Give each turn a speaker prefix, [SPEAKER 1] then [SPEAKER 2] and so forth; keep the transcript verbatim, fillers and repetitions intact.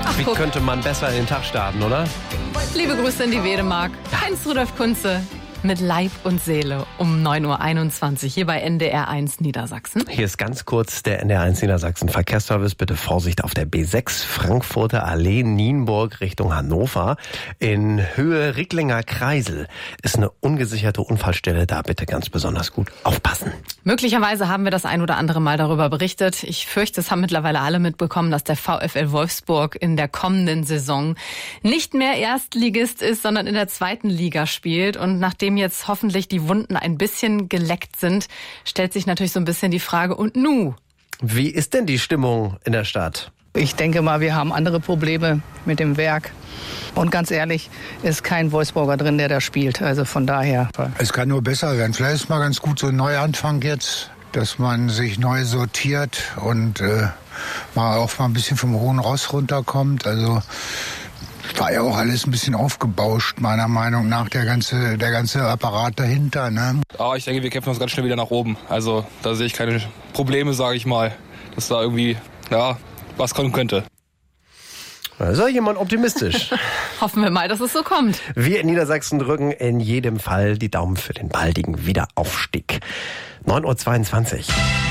[SPEAKER 1] Ach, wie guck. Könnte man besser in den Tag starten, oder?
[SPEAKER 2] Liebe Grüße in die Wedemark. Heinz-Rudolf Kunze mit Leib und Seele um neun Uhr einundzwanzig hier bei N D R eins Niedersachsen.
[SPEAKER 1] Hier ist ganz kurz der N D R eins Niedersachsen Verkehrsservice. Bitte Vorsicht auf der B sechs Frankfurter Allee Nienburg Richtung Hannover. In Höhe Ricklinger Kreisel ist eine ungesicherte Unfallstelle. Da bitte ganz besonders gut aufpassen.
[SPEAKER 2] Möglicherweise haben wir das ein oder andere Mal darüber berichtet. Ich fürchte, es haben mittlerweile alle mitbekommen, dass der VfL Wolfsburg in der kommenden Saison nicht mehr Erstligist ist, sondern in der zweiten Liga spielt. Und nachdem jetzt hoffentlich die Wunden ein bisschen geleckt sind, stellt sich natürlich so ein bisschen die Frage, und nu?
[SPEAKER 1] Wie ist denn die Stimmung in der Stadt?
[SPEAKER 3] Ich denke mal, wir haben andere Probleme mit dem Werk. Und ganz ehrlich, ist kein Wolfsburger drin, der da spielt. Also von daher.
[SPEAKER 4] Es kann nur besser werden. Vielleicht ist mal ganz gut so ein Neuanfang jetzt, dass man sich neu sortiert und äh, mal auch mal ein bisschen vom hohen Ross runterkommt. Also war ja auch alles ein bisschen aufgebauscht, meiner Meinung nach, der ganze, der ganze Apparat dahinter. Ne?
[SPEAKER 5] Ah, ich denke, wir kämpfen uns ganz schnell wieder nach oben. Also da sehe ich keine Probleme, sage ich mal, dass da irgendwie ja, was kommen könnte.
[SPEAKER 1] Da ist ja jemand optimistisch.
[SPEAKER 2] Hoffen wir mal, dass es so kommt.
[SPEAKER 1] Wir in Niedersachsen drücken in jedem Fall die Daumen für den baldigen Wiederaufstieg. neun Uhr zweiundzwanzig.